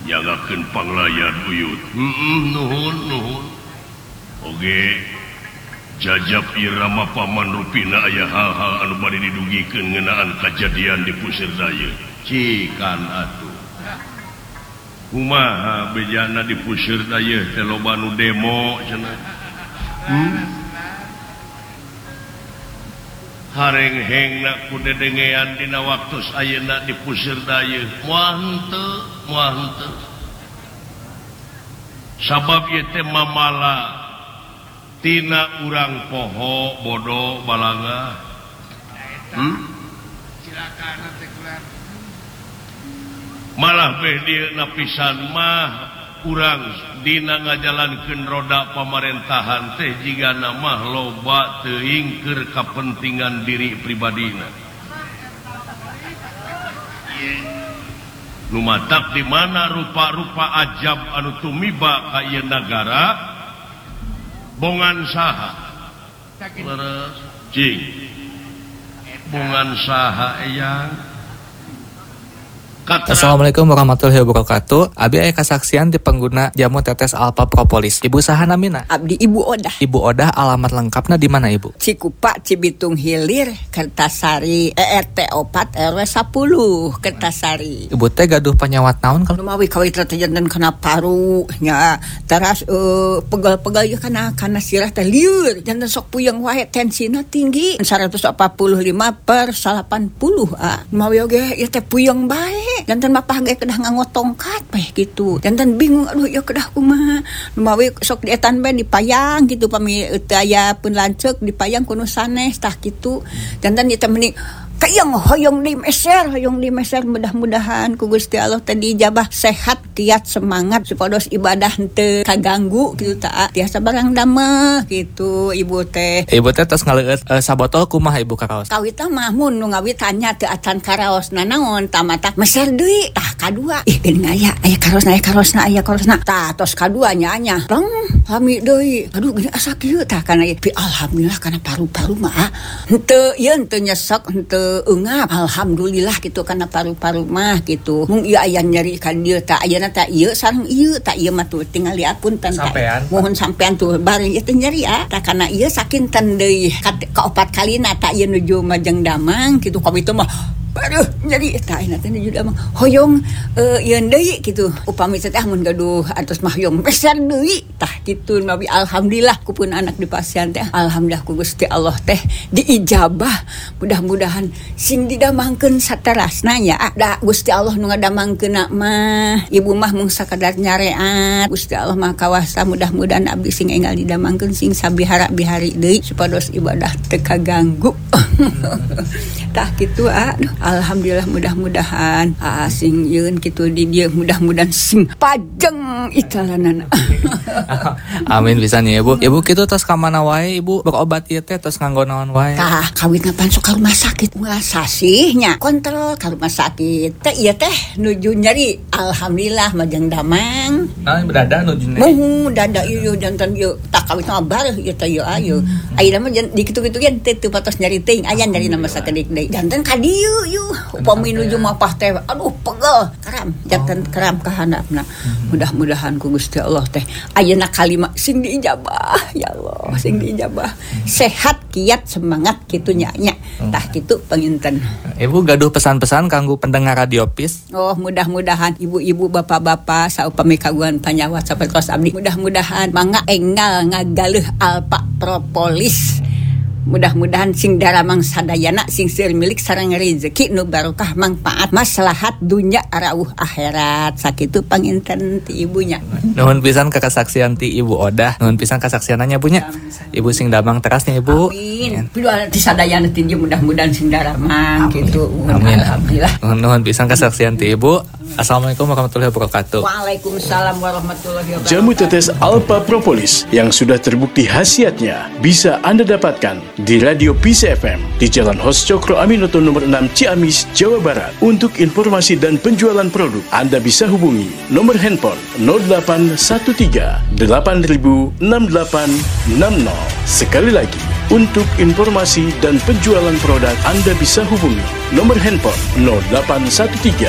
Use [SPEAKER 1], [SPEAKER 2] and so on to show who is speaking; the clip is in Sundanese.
[SPEAKER 1] nyagakeun panglayan uyut. Nuhun. Oge jajab irama paman rupina aya hal-hal anu bade didugikeun ngeunaan kajadian di Pusir Daya. Cikan atuh. Kumaha bejana di Pusir Daya teh loba nu demo cenah. Hareng-hengna ku dedengean dina waktos ayeuna di Pusir Daya. Moal henteu. Sabab ieu teh mamala tina urang poho bodoh balanga. Malah beh dieu napisan mah urang dina ngajalankeun roda pamerintahan teh jigana mah loba teuing keur kapentingan diri pribadina. Nu matak di mana rupa-rupa ajab anu tumiba ka ieu nagara bongan saha? Leres cing. Bongan saha eyang?
[SPEAKER 2] Assalamualaikum warahmatullahi wabarakatuh. Abi aya kasaksian di pengguna jamu tetes Alpha Propolis. Ibu saha namina?
[SPEAKER 3] Abdi Ibu Odah.
[SPEAKER 2] Ibu Odah, alamat lengkapna di mana Ibu?
[SPEAKER 3] Cikupa Cibitung Hilir, Kertasari, RT 4 RW 10, Kertasari.
[SPEAKER 2] Ibu teh gaduh penyawat naon kalau
[SPEAKER 3] Lumawi kawit teh janten kana paru nya. Teras pegal-pegal ya kana sirah teh lieur. Janten sok puyeng wae tensina tinggi 145/80. Lumawi oge ieu teh puyeng bae. Jantan mapah ge kedah nganggo tongkat peh gitu. Jantan bingung aduh ya kedah kumaha. Numawi sok dietan bae dipayang gitu pami teu aya pun lanceuk dipayang kuno sanes tah kitu. Jantan ieu teh meni kayang hoyong di meser mudah-mudahan ku Gusti Allah tadi dijabah sehat kiat semangat supados ibadah teu kaganggu gitu tah tiasa barang dameh gitu ibu teh.
[SPEAKER 2] Ibu teh tos ngaleueut sabotol kumaha Ibu karaos?
[SPEAKER 3] Kawit mah mun nu ngawit tanya teu acan karaosna naon tamata meser deui tah kadua ih geuning aya karosna tah tos kadua nya tong pami deui aduh gini asa kieu tah kana alhamdulillah kana paru-paru mah henteu nyesek henteu engap alhamdulillah gitu karena paru-paru mah gitu mung ieu aya nyeri ka dieu tah ayeuna tah ieu sareng ieu tah ieu mah tuh tinggal diapunten tah mohon sampean tuh bari ieu teh nyeri tah kana ieu sakinten deui ka 4 kalina tah ieu nuju Majeng Damang gitu ka itu mah aduh nyeri tah ina teh nuju Damang hoyong ieu deui gitu upami teh mun gaduh atos mah hoyong besar deui tah kitu nabi alhamdulillah ku pun anak di pasien teh alhamdulillah ku Gusti Allah teh diijabah mudah-mudahan sing didamangkeun saterasna nya da Gusti Allah nu ngadamangkeunna mah ibu mah mung sakadar nyareat Gusti Allah mah kawasa mudah-mudahan abdi sing enggal didamangkeun sing sabihara-bihari deui supados ibadah teu kaganggu tah kitu aduh alhamdulillah mudah-mudahan sing yeun kitu di dieu mudah-mudahan sing pajeng italanana.
[SPEAKER 2] Amin pisan ya Ibu. Ibu kitu tos ka mana wae Ibu berobat ieu teh tos nganggo naon wae?
[SPEAKER 3] Tah kawit ngapan sok ka rumah sakit sasihnya kontrol ka rumah sakit teh ieu teh nuju nyeri alhamdulillah Majeng Damang.
[SPEAKER 2] Dada nuju nyeri.
[SPEAKER 3] Dada ieu janten ieu tak kawit mah bareuh ieu teh ieu ayeuna mah di kitu-kitu ge teu patos nyeri teuing aya nyeri nama sakedik deui janten ka dieu ieu upami nuju mapah teh aduh pegel karam janten karam ka handapna mudah-mudahan ku Gusti Allah teh ayeuna kalima sing diijabah ya Allah sing diijabah sehat kiat semangat kitu nya tah kitu panginten.
[SPEAKER 2] Ibu gaduh pesan-pesan kanggo pendengar Radio PIS?
[SPEAKER 3] Oh mudah-mudahan ibu-ibu bapak-bapak saupami kagungan panyawat sapertos abdi mudah-mudahan mangga enggal ngagaleuh Alpha Propolis. Mudah-mudahan sing daramang sadayana sing seueur milik sareng rezeki nu barokah manfaat maslahat dunya rauh akhirat sakitu panginten ti ibunya.
[SPEAKER 2] Nuhun pisan ka kasaksian ti Ibu Odah, nuhun pisan kasaksiananya bunya. Ibu sing damang terasnya Ibu.
[SPEAKER 3] Amin. Pilu ti sadayana ti mudah-mudahan sing daramang kitu.
[SPEAKER 2] Amin. Alhamdulillah. Nuhun pisan kasaksian ti Ibu. Assalamualaikum warahmatullahi wabarakatuh.
[SPEAKER 3] Waalaikumsalam warahmatullahi wabarakatuh.
[SPEAKER 4] Jamu tetes Alpha Propolis yang sudah terbukti khasiatnya bisa Anda dapatkan di Radio PIS FM di Jalan Hos Cokro Aminoto nomor 6 Ciamis, Jawa Barat. Untuk informasi dan penjualan produk, Anda bisa hubungi nomor handphone 0813 8000 6860. Sekali lagi, untuk informasi dan penjualan produk, Anda bisa hubungi nomor handphone 0813